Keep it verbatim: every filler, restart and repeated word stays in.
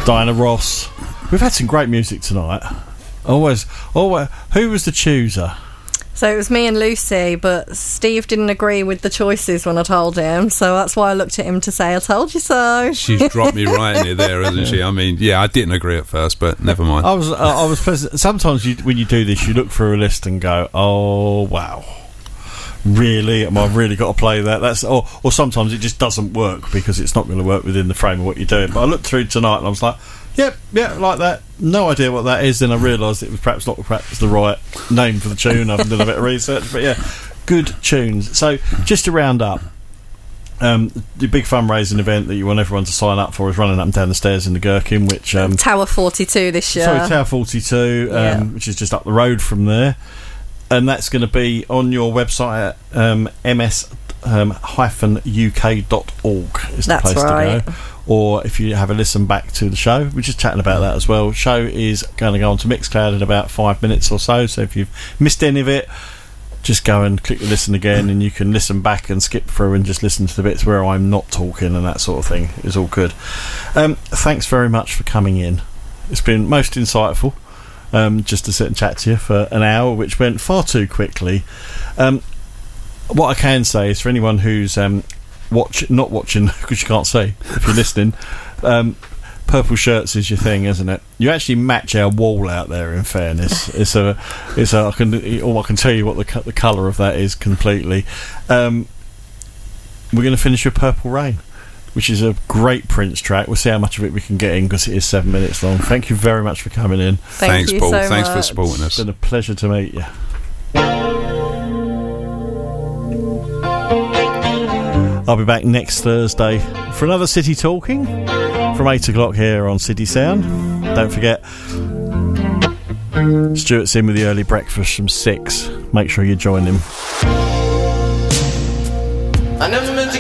Diana Ross. We've had some great music tonight. Always, always. Who was the chooser? So it was me and Lucy, but Steve didn't agree with the choices when I told him, so that's why I looked at him to say, I told you so. She's dropped me right in it there, hasn't she? I mean, yeah, I didn't agree at first, but never mind. I was, uh, I was pleasant. Sometimes you, when you do this, you look through a list and go, oh, wow. Really? Am I really got to play that? That's or, or sometimes it just doesn't work because it's not going to work within the frame of what you're doing. But I looked through tonight and I was like, yep, yeah, like that. No idea what that is. Then I realised it was perhaps not perhaps the right name for the tune. I've done a bit of research, but yeah, good tunes. So just to round up, um, the big fundraising event that you want everyone to sign up for is running up and down the stairs in the Gherkin, which um, Tower forty-two this year. Sorry, Tower forty-two, um, yeah. which is just up the road from there. And that's going to be on your website at um, m s u k dot org is the That's place right. to go. Or if you have a listen back to the show, we're just chatting about that as well. Show is going to go on to Mixcloud in about five minutes or so. So if you've missed any of it, just go and click the listen again, and you can listen back and skip through and just listen to the bits where I'm not talking and that sort of thing. It's all good. Um, thanks very much for coming in. It's been most insightful. Um, just to sit and chat to you for an hour, which went far too quickly. Um, what I can say is for anyone who's um, watch not watching because you can't see if you're listening, um, purple shirts is your thing, isn't it? You actually match our wall out there. In fairness, it's a, it's a. I can, or I can tell you what the the colour of that is completely. Um, we're going to finish with Purple Rain, which is a great Prince track. We'll see how much of it we can get in because it is seven minutes long. Thank you very much for coming in. Thank Thanks, you Paul. so Thanks much. for supporting us. It's been a pleasure to meet you. I'll be back next Thursday for another City Talking from eight o'clock here on City Sound. Don't forget, Stuart's in with the early breakfast from six. Make sure you join him. I never meant to